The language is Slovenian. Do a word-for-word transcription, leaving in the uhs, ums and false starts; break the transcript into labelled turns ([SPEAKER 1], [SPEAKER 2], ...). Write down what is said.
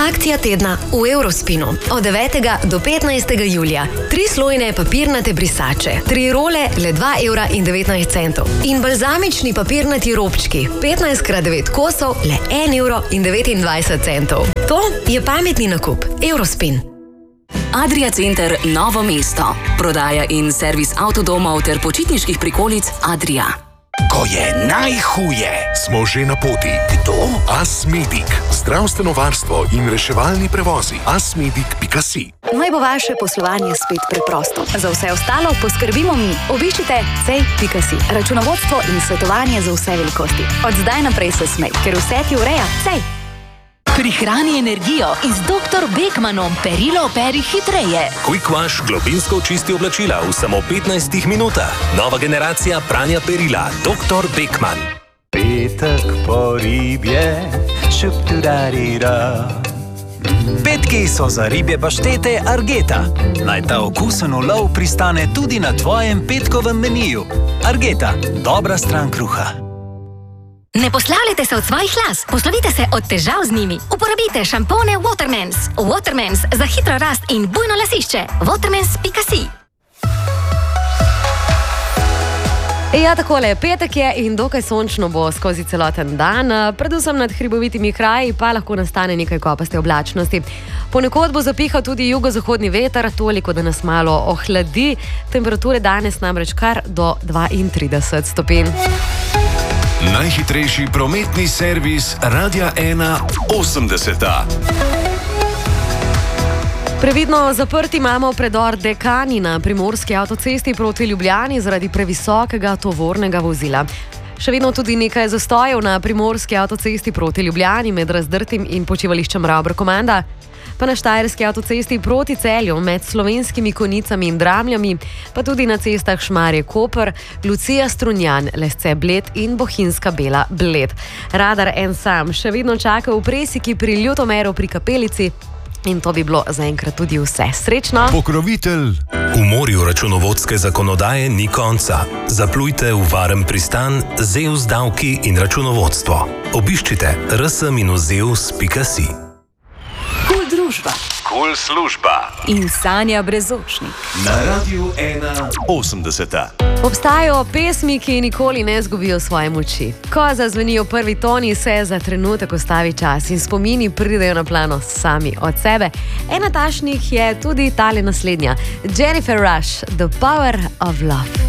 [SPEAKER 1] Akcija tedna v Eurospinu. Od devetega do petnajstega julija. Tri slojne papirnate brisače. Tri role le dva evra in devetnajst centov. In balzamični papirnati robčki. petnajst krat devet kosov le en evro in devetindvajset centov. To je pametni nakup. Eurospin.
[SPEAKER 2] Adria Center Novo mesto. Prodaja in servis avtodomov ter počitniških prikolic Adria.
[SPEAKER 3] Ko je najhuje, smo že na poti. Kdo? Asmedic. Zdravstveno varstvo in reševalni prevozi. asmedic pika si.
[SPEAKER 4] Naj bo vaše poslovanje spet preprosto. Za vse ostalo poskrbimo mi. Obiščite cej pika si. Računovodstvo in svetovanje za vse velikosti. Od zdaj naprej se smej, ker vse ti ureja Cej.
[SPEAKER 5] Prihrani energijo in z doktor Beckmanom perilo operi hitreje.
[SPEAKER 6] Quick Wash globinsko očisti oblačila v samo petnajstih minutah. Nova generacija pranja perila. doktor Beckman.
[SPEAKER 7] Petek po ribje, šuptudarira. Petki so za ribje paštete Argeta. Naj ta okusen ulov pristane tudi na tvojem petkovem meniju. Argeta, dobra stran kruha.
[SPEAKER 8] Ne poslavljajte se od svojih las, poslovite se od težav z njimi. Uporabite šampone Watermans. Watermans za hitro rast in bujno lasišče. Watermans pika si.
[SPEAKER 9] Ja, takole, petek je in dokaj sončno bo skozi celoten dan. Predvsem nad hribovitimi kraji pa lahko nastane nekaj kopaste oblačnosti. Ponekod bo zapihal tudi jugozahodni veter, toliko, da nas malo ohladi. Temperature danes namreč kar do dvaintrideset stopinj.
[SPEAKER 3] Najhitrejši prometni servis Radia ena osemdeseta.
[SPEAKER 9] Previdno zaprti imamo predor Dekani na primorski avtocesti proti Ljubljani zaradi previsokega tovornega vozila. Še vedno tudi nekaj zastojev na primorski avtocesti proti Ljubljani med Razdrtim in počivališčem Ravbrkomanda, pa na štajerski avtocesti proti Celju med Slovenskimi Konjicami in Dramljami, pa tudi na cestah Šmarje-Koper, Lucija-Strunjan, Lesce-Bled in Bohinjska Bela-Bled. Radar en sam še vedno čaka v Presiki pri Ljutomeru pri Kapelici in to bi bilo zaenkrat tudi vse. Srečno!
[SPEAKER 3] Pokrovitelj.
[SPEAKER 6] V morju računovodske zakonodaje ni konca. Zaplujte v varen pristan Zeus davki in računovodstvo. Obiščite r s minus zeus pika si.
[SPEAKER 5] Kul družba.
[SPEAKER 3] Kul služba.
[SPEAKER 5] In Sanja Brezočnik.
[SPEAKER 3] Na Radiu ena osemdeseta.
[SPEAKER 9] Obstajajo pesmi, ki nikoli ne zgubijo svoje moči. Ko zazvenijo prvi toni, se za trenutek ustavi čas in spomini pridejo na plano sami od sebe. Ena tašnih je tudi tale naslednja. Jennifer Rush, The Power of Love.